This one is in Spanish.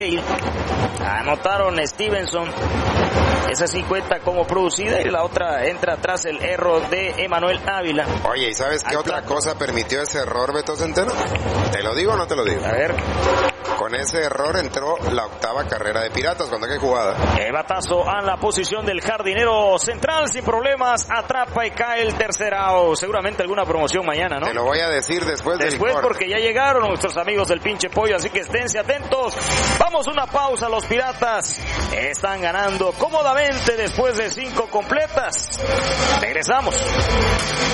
Anotaron Stevenson. Esa sí cuenta como producida y la otra entra tras el error de Emanuel Ávila. Oye, ¿y sabes qué otra cosa permitió ese error, Beto Centeno? ¿Te lo digo o no te lo digo? A ver. Con ese error entró la octava carrera de Piratas. ¿Cuándo qué jugada? Batazo a la posición del jardinero central sin problemas. Atrapa y cae el tercer out. Seguramente alguna promoción mañana, ¿no? Te lo voy a decir después del corte. Porque ya llegaron nuestros amigos del Pinche Pollo, así que esténse atentos. Vamos a una pausa. Los Piratas están ganando cómodamente después de 5 completas. Regresamos.